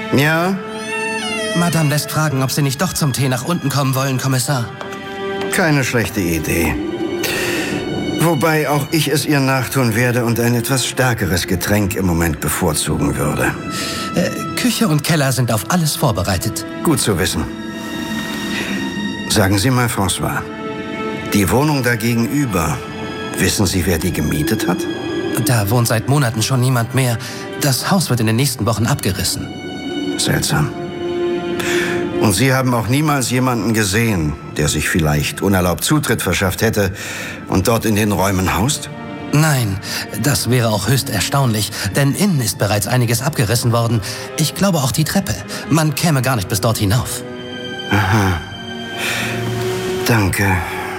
Ja? Madame lässt fragen, ob Sie nicht doch zum Tee nach unten kommen wollen, Kommissar. Keine schlechte Idee. Wobei auch ich es ihr nachtun werde und ein etwas stärkeres Getränk im Moment bevorzugen würde. Küche und Keller sind auf alles vorbereitet. Gut zu wissen. Sagen Sie mal, François, die Wohnung da gegenüber, wissen Sie, wer die gemietet hat? Da wohnt seit Monaten schon niemand mehr. Das Haus wird in den nächsten Wochen abgerissen. Seltsam. Und Sie haben auch niemals jemanden gesehen, der sich vielleicht unerlaubt Zutritt verschafft hätte und dort in den Räumen haust? Nein, das wäre auch höchst erstaunlich, denn innen ist bereits einiges abgerissen worden. Ich glaube auch die Treppe. Man käme gar nicht bis dort hinauf. Aha. Danke.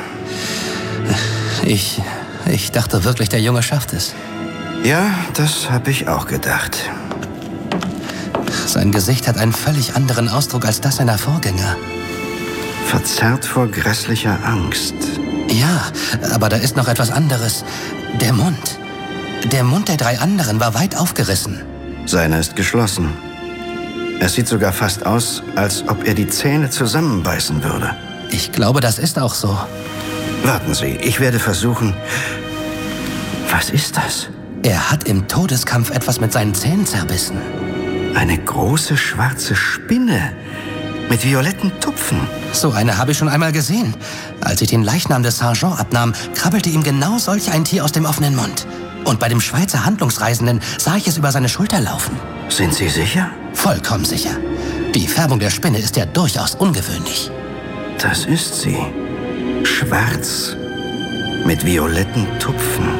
Ich dachte wirklich, der Junge schafft es. Ja, das habe ich auch gedacht. Sein Gesicht hat einen völlig anderen Ausdruck als das seiner Vorgänger. Verzerrt vor grässlicher Angst. Ja, aber da ist noch etwas anderes. Der Mund. Der Mund der 3 anderen war weit aufgerissen. Seiner ist geschlossen. Es sieht sogar fast aus, als ob er die Zähne zusammenbeißen würde. Ich glaube, das ist auch so. Warten Sie, ich werde versuchen... Was ist das? Er hat im Todeskampf etwas mit seinen Zähnen zerbissen. Eine große schwarze Spinne mit violetten Tupfen. So eine habe ich schon einmal gesehen. Als ich den Leichnam des Sergeant abnahm, krabbelte ihm genau solch ein Tier aus dem offenen Mund. Und bei dem Schweizer Handlungsreisenden sah ich es über seine Schulter laufen. Sind Sie sicher? Vollkommen sicher. Die Färbung der Spinne ist ja durchaus ungewöhnlich. Das ist sie. Schwarz mit violetten Tupfen.